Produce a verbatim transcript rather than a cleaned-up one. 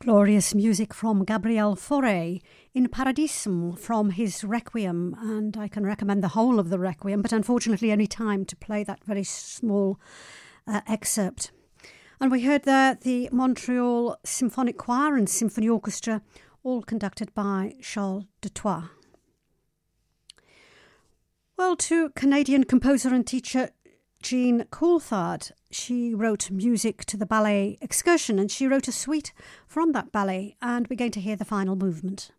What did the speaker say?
Glorious music from Gabriel Fauré in Paradisum from his Requiem, and I can recommend the whole of the Requiem, but unfortunately only time to play that very small uh, excerpt. And we heard there the Montreal Symphonic Choir and Symphony Orchestra, all conducted by Charles Dutoit. Well, to Canadian composer and teacher Jean Coulthard, she wrote music to the ballet Excursion, and she wrote a suite from that ballet, and we're going to hear the final movement.